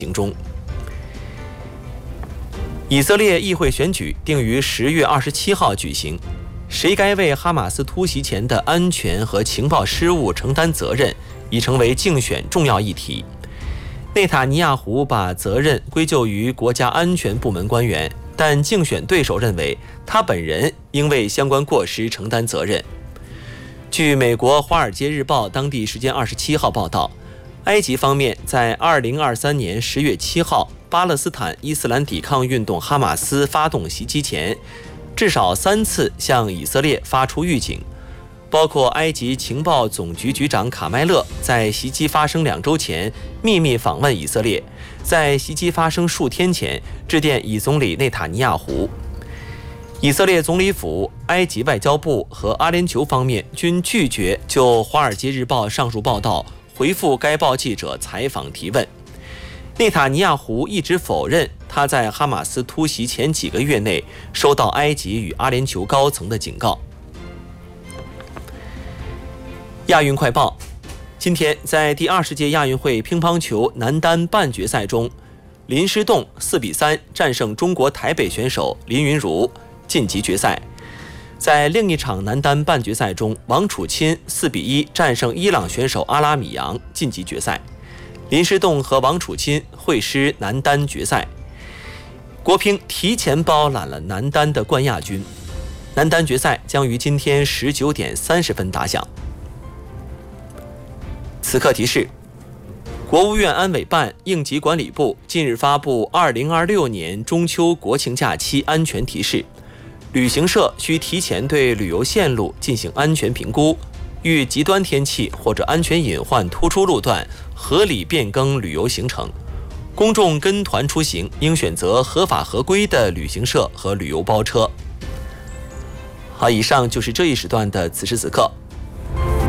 行中。以色列议会选举定于10月27号举行，谁该为哈马斯突袭前的安全和情报失误承担责任，已成为竞选重要议题。内塔尼亚胡把责任归咎于国家安全部门官员，但竞选对手认为他本人应为相关过失承担责任。据美国《华尔街日报》当地时间27号报道，埃及方面在2023年10月7号巴勒斯坦伊斯兰抵抗运动哈马斯发动袭击前，至少3次向以色列发出预警，包括埃及情报总局局长卡麦勒在袭击发生2周前秘密访问以色列，在袭击发生数天前致电以总理内塔尼亚胡。以色列总理府、埃及外交部和阿联酋方面均拒绝就《华尔街日报》上述报道回复该报记者采访提问。内塔尼亚胡一直否认他在哈马斯突袭前几个月内收到埃及与阿联酋高层的警告。亚运快报：今天在第20届亚运会乒乓球男单半决赛中，林诗栋4比3战胜中国台北选手林昀儒，晋级决赛。在另一场男单半决赛中，王楚钦4比1战胜伊朗选手阿拉米扬，晋级决赛。林诗栋和王楚钦会师男单决赛。国乒提前包揽了男单的冠亚军，男单决赛将于今天19点30分打响。此刻提示：国务院安委办、应急管理部近日发布2026年中秋国庆假期安全提示，旅行社需提前对旅游线路进行安全评估，遇极端天气或者安全隐患突出路段，合理变更旅游行程。公众跟团出行应选择合法合规的旅行社和旅游包车。好，以上就是这一时段的此时此刻。